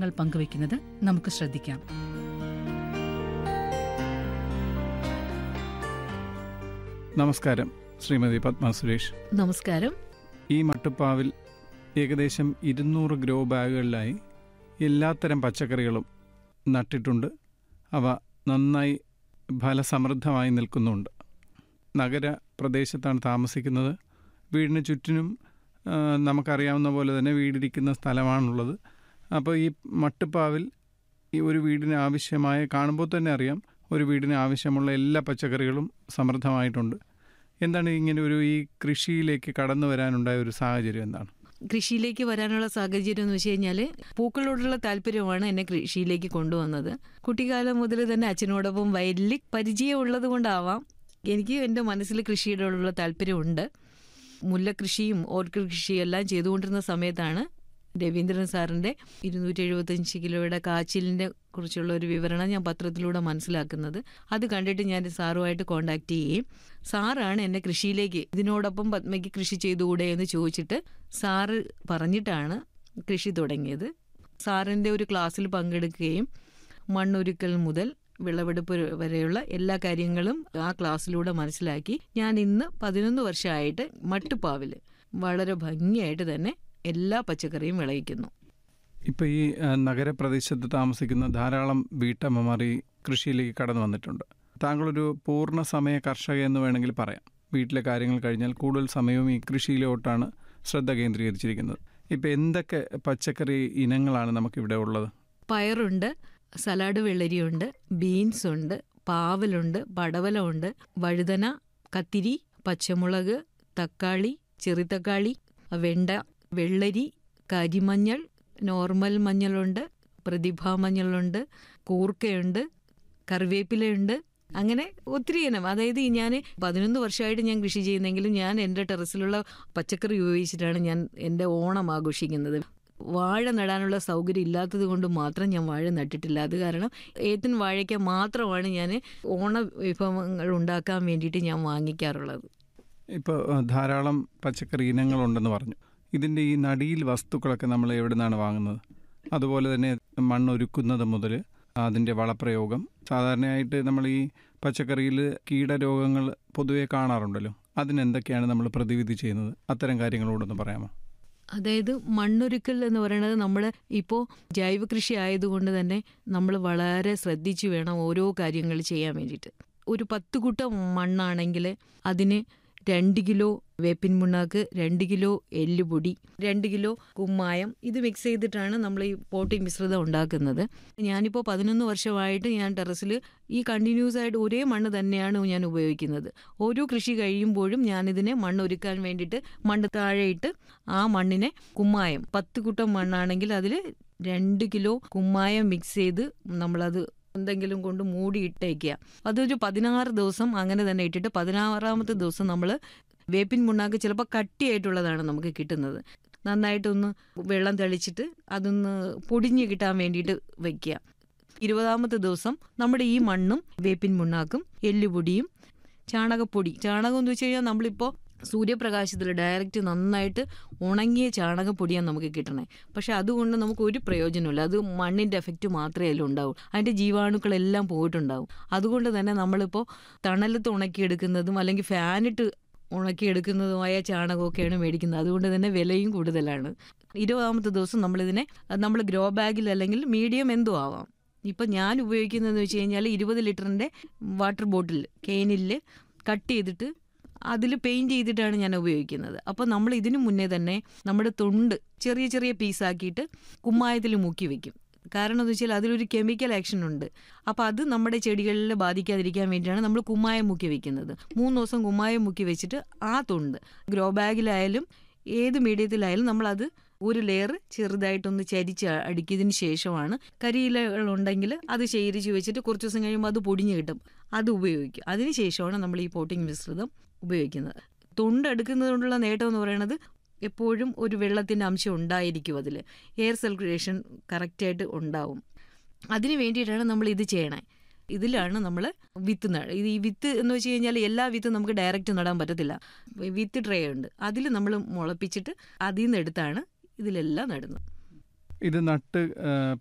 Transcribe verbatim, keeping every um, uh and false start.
അനുഭവങ്ങൾ പങ്കുവയ്ക്കുന്നത് നമുക്ക് ശ്രദ്ധിക്കാം. നമസ്കാരം ശ്രീമതി പത്മ സുരേഷ്. നമസ്കാരം. ഈ മട്ടുപ്പാവിൽ ഏകദേശം ഇരുന്നൂറ് ഗ്രോ ബാഗുകളിലായി എല്ലാത്തരം പച്ചക്കറികളും നട്ടിട്ടുണ്ട്. അവ നന്നായി ഫലസമൃദ്ധമായി നിൽക്കുന്നുണ്ട്. നഗര പ്രദേശത്താണ് താമസിക്കുന്നത്. വീടിന് ചുറ്റിനും നമുക്കറിയാവുന്ന പോലെ തന്നെ വീടിരിക്കുന്ന സ്ഥലമാണുള്ളത്. അപ്പോൾ ഈ മട്ടുപ്പാവിൽ ഈ ഒരു വീടിന് ആവശ്യമായ, കാണുമ്പോൾ തന്നെ അറിയാം, ഒരു വീടിന് ആവശ്യമുള്ള എല്ലാ പച്ചക്കറികളും സമൃദ്ധമായിട്ടുണ്ട്. എന്താണ് ഇങ്ങനെ ഒരു ഈ കൃഷിയിലേക്ക് കടന്നു വരാനുണ്ടായ ഒരു സാഹചര്യം എന്താണ്? കൃഷിയിലേക്ക് വരാനുള്ള സാഹചര്യം എന്ന് വെച്ച് കഴിഞ്ഞാൽ പൂക്കളോടുള്ള താല്പര്യമാണ് എന്നെ കൃഷിയിലേക്ക് കൊണ്ടുവന്നത്. കുട്ടിക്കാലം മുതൽ തന്നെ അച്ഛനോടൊപ്പം വയലിൽ പരിചയമുള്ളത് കൊണ്ടാവാം എനിക്ക് എൻ്റെ മനസ്സിൽ കൃഷിയോടുള്ള താല്പര്യമുണ്ട്. മുല്ലകൃഷിയും ഓർക്കിഡ് കൃഷിയും എല്ലാം ചെയ്തുകൊണ്ടിരുന്ന സമയത്താണ് രവീന്ദ്രൻ സാറിൻ്റെ ഇരുന്നൂറ്റി എഴുപത്തഞ്ച് കിലോയുടെ കാച്ചിലിനെ കുറിച്ചുള്ള ഒരു വിവരണം ഞാൻ പത്രത്തിലൂടെ മനസ്സിലാക്കുന്നത്. അത് കണ്ടിട്ട് ഞാൻ സാറുമായിട്ട് കോണ്ടാക്ട് ചെയ്യുകയും സാറാണ് എന്നെ കൃഷിയിലേക്ക്, ഇതിനോടൊപ്പം പത്മയ്ക്ക് കൃഷി ചെയ്തുകൂടെ എന്ന് ചോദിച്ചിട്ട് സാറ് പറഞ്ഞിട്ടാണ് കൃഷി തുടങ്ങിയത്. സാറിൻ്റെ ഒരു ക്ലാസ്സിൽ പങ്കെടുക്കുകയും മണ്ണൊരുക്കൽ മുതൽ വിളവെടുപ്പ് വരെയുള്ള എല്ലാ കാര്യങ്ങളും ആ ക്ലാസ്സിലൂടെ മനസ്സിലാക്കി ഞാൻ ഇന്ന് പതിനൊന്ന് വർഷമായിട്ട് മട്ടുപ്പാവിൽ വളരെ ഭംഗിയായിട്ട് തന്നെ എല്ലാ പച്ചക്കറിയും വിളയിക്കുന്നു. ഇപ്പോൾ ഈ നഗരപ്രദേശത്ത് താമസിക്കുന്ന ധാരാളം വീട്ടമ്മമാർ ഈ കൃഷിയിലേക്ക് കടന്നു വന്നിട്ടുണ്ട്. താങ്കളൊരു പൂർണ്ണ സമയ കർഷക എന്ന് വേണമെങ്കിൽ പറയാം. വീട്ടിലെ കാര്യങ്ങൾ കഴിഞ്ഞാൽ കൂടുതൽ സമയവും ഈ കൃഷിയിലോട്ടാണ് ശ്രദ്ധ കേന്ദ്രീകരിച്ചിരിക്കുന്നത്. ഇപ്പോൾ എന്തൊക്കെ പച്ചക്കറി ഇനങ്ങളാണ് നമുക്കിവിടെ ഉള്ളത്? പയറുണ്ട്, സലാഡ് വെള്ളരിയുണ്ട്, ബീൻസ് ഉണ്ട്, പാവലുണ്ട്, പടവലമുണ്ട്, വഴുതന, കത്തിരി, പച്ചമുളക്, തക്കാളി, ചെറുതക്കാളി, വെണ്ട, വെള്ളരി, കരിമഞ്ഞൾ, നോർമൽ മഞ്ഞളുണ്ട്, പ്രതിഭാ മഞ്ഞളുണ്ട്, കൂർക്കയുണ്ട്, കറിവേപ്പിലയുണ്ട്. അങ്ങനെ ഒത്തിരി ഇനം. അതായത് ഞാൻ പതിനൊന്ന് വർഷമായിട്ട് ഞാൻ കൃഷി ചെയ്യുന്നെങ്കിലും ഞാൻ എൻ്റെ ടെറസിലുള്ള പച്ചക്കറി ഉപയോഗിച്ചിട്ടാണ് ഞാൻ എൻ്റെ ഓണം ആഘോഷിക്കുന്നത്. വാഴ നടാനുള്ള സൗകര്യം ഇല്ലാത്തത് കൊണ്ട് മാത്രം ഞാൻ വാഴ നട്ടിട്ടില്ല. അത് കാരണം ഏത്തൻ വാഴയ്ക്ക മാത്രമാണ് ഞാൻ ഓണ വിഭവങ്ങൾ ഉണ്ടാക്കാൻ വേണ്ടിയിട്ട് ഞാൻ വാങ്ങിക്കാറുള്ളത്. ഇപ്പോൾ ധാരാളം പച്ചക്കറി ഇനങ്ങളുണ്ടെന്ന് പറഞ്ഞു. ഇതിൻ്റെ ഈ നടിയിൽ വസ്തുക്കളൊക്കെ നമ്മൾ എവിടെ നിന്നാണ് വാങ്ങുന്നത്? അതുപോലെ തന്നെ മണ്ണൊരുക്കുന്നത് മുതൽ അതിൻ്റെ വളപ്രയോഗം, സാധാരണയായിട്ട് നമ്മൾ ഈ പച്ചക്കറിയിൽ കീടരോഗങ്ങൾ പൊതുവെ കാണാറുണ്ടല്ലോ, അതിനെന്തൊക്കെയാണ് നമ്മൾ പ്രതിവിധി ചെയ്യുന്നത്? അത്തരം കാര്യങ്ങളോടൊന്ന് പറയാമോ? അതായത് മണ്ണൊരുക്കൽ എന്ന് പറയുന്നത് നമ്മൾ ഇപ്പോൾ ജൈവ കൃഷി ആയതുകൊണ്ട് തന്നെ നമ്മൾ വളരെ ശ്രദ്ധിച്ചു വേണം ഓരോ കാര്യങ്ങൾ ചെയ്യാൻ വേണ്ടിയിട്ട്. ഒരു പത്ത് കൂട്ടം മണ്ണാണെങ്കിൽ അതിന് രണ്ട് കിലോ വേപ്പിൻ മുണ്ണാക്ക്, രണ്ട് കിലോ എല്ലുപൊടി, രണ്ട് കിലോ കുമ്മായം, ഇത് മിക്സ് ചെയ്തിട്ടാണ് നമ്മൾ ഈ പോട്ടിംഗ് മിശ്രിതം ഉണ്ടാക്കുന്നത്. ഞാനിപ്പോൾ പതിനൊന്ന് വർഷമായിട്ട് ഞാൻ ടെറസിൽ ഈ കണ്ടിന്യൂസ് ആയിട്ട് ഒരേ മണ്ണ് തന്നെയാണ് ഞാൻ ഉപയോഗിക്കുന്നത്. ഓരോ കൃഷി കഴിയുമ്പോഴും ഞാനിതിനെ മണ്ണൊരുക്കാൻ വേണ്ടിയിട്ട് മണ്ണ് താഴെയിട്ട് ആ മണ്ണിനെ കുമ്മായം, പത്ത് കൂട്ടം മണ്ണാണെങ്കിൽ അതിൽ രണ്ട് കിലോ കുമ്മായം മിക്സ് ചെയ്ത് നമ്മളത് എന്തെങ്കിലും കൊണ്ട് മൂടി ഇട്ടേക്കുക. അതൊരു പതിനാറ് ദിവസം അങ്ങനെ തന്നെ ഇട്ടിട്ട് പതിനാറാമത്തെ ദിവസം നമ്മൾ വേപ്പിൻ മുണ്ണാക്ക് ചിലപ്പോൾ കട്ടിയായിട്ടുള്ളതാണ് നമുക്ക് കിട്ടുന്നത്. നന്നായിട്ടൊന്ന് വെള്ളം തെളിച്ചിട്ട് അതൊന്ന് പൊടിഞ്ഞ് കിട്ടാൻ വേണ്ടിയിട്ട് വയ്ക്കുക. ഇരുപതാമത്തെ ദിവസം നമ്മുടെ ഈ മണ്ണും വേപ്പിൻ മുണ്ണാക്കും എല്ലുപൊടിയും ചാണകപ്പൊടി, ചാണകം എന്ന് വെച്ച് കഴിഞ്ഞാൽ നമ്മളിപ്പോൾ സൂര്യപ്രകാശത്തിൽ ഡയറക്റ്റ് നന്നായിട്ട് ഉണങ്ങിയ ചാണകപ്പൊടിയാണ് നമുക്ക് കിട്ടണേ. പക്ഷെ അതുകൊണ്ട് നമുക്ക് ഒരു പ്രയോജനമില്ല. അത് മണ്ണിൻ്റെ എഫക്റ്റ് മാത്രമേ അതിൽ ഉണ്ടാവും. അതിൻ്റെ ജീവാണുക്കളെല്ലാം പോയിട്ടുണ്ടാവും. അതുകൊണ്ട് തന്നെ നമ്മളിപ്പോൾ തണലത്ത് ഉണക്കിയെടുക്കുന്നതും അല്ലെങ്കിൽ ഫാനിട്ട് ഉണക്കിയെടുക്കുന്നതുമായ ചാണകമൊക്കെയാണ് മേടിക്കുന്നത്. അതുകൊണ്ട് തന്നെ വിലയും കൂടുതലാണ്. ഇരുപതാമത്തെ ദിവസം നമ്മളിതിനെ നമ്മൾ ഗ്രോ ബാഗിൽ അല്ലെങ്കിൽ മീഡിയം എന്തോ ആവാം. ഇപ്പം ഞാൻ ഉപയോഗിക്കുന്നതെന്ന് വെച്ച് കഴിഞ്ഞാൽ ഇരുപത് ലിറ്ററിൻ്റെ വാട്ടർ ബോട്ടിൽ കെയിനിൽ കട്ട് ചെയ്തിട്ട് അതിൽ പെയിൻറ്റ് ചെയ്തിട്ടാണ് ഞാൻ ഉപയോഗിക്കുന്നത്. അപ്പോൾ നമ്മൾ ഇതിനു മുന്നേ തന്നെ നമ്മുടെ തൊണ്ട് ചെറിയ ചെറിയ പീസാക്കിയിട്ട് കുമ്മായത്തിൽ മുക്കി വെക്കും. കാരണം എന്ന് വെച്ചാൽ അതിലൊരു കെമിക്കൽ ആക്ഷൻ ഉണ്ട്. അപ്പോൾ അത് നമ്മുടെ ചെടികളിൽ ബാധിക്കാതിരിക്കാൻ വേണ്ടിയാണ് നമ്മൾ കുമ്മായം മുക്കി വെക്കുന്നത്. മൂന്ന് ദിവസം കുമ്മായം മുക്കി വെച്ചിട്ട് ആ തൊണ്ട് ഗ്രോ ബാഗിലായാലും ഏത് മീഡിയത്തിലായാലും നമ്മളത് ഒരു ലെയർ ചെറുതായിട്ടൊന്ന് ചരിച്ച് അടുക്കിയതിന് ശേഷമാണ്, കരിയിലകളുണ്ടെങ്കിൽ അത് ശേഖരിച്ച് വെച്ചിട്ട് കുറച്ച് ദിവസം കഴിയുമ്പോൾ അത് പൊടിഞ്ഞ് കിട്ടും, അത് ഉപയോഗിക്കും. അതിന് ശേഷമാണ് നമ്മൾ ഈ പോട്ടിംഗ് മിശ്രിതം ഉപയോഗിക്കുന്നത്. തൊണ്ടെടുക്കുന്നത് കൊണ്ടുള്ള നേട്ടം എന്ന് പറയുന്നത് എപ്പോഴും ഒരു വെള്ളത്തിൻ്റെ അംശം ഉണ്ടായിരിക്കും, അതിൽ എയർ സർക്കുലേഷൻ കറക്റ്റായിട്ട് ഉണ്ടാവും. അതിന് വേണ്ടിയിട്ടാണ് നമ്മൾ ഇത് ചെയ്യണേ. ഇതിലാണ് നമ്മൾ വിത്ത് നടുക. ഇത് ഈ വിത്ത് എന്ന് വെച്ച് കഴിഞ്ഞാൽ എല്ലാ വിത്തും നമുക്ക് ഡയറക്റ്റ് നടാൻ പറ്റത്തില്ല. വിത്ത് ട്രേ ഉണ്ട്, അതിൽ നമ്മൾ മുളപ്പിച്ചിട്ട് അതിൽ നിന്ന് എടുത്താണ് ഇതിലെല്ലാം നടുന്നത്. ഇത് നട്ട്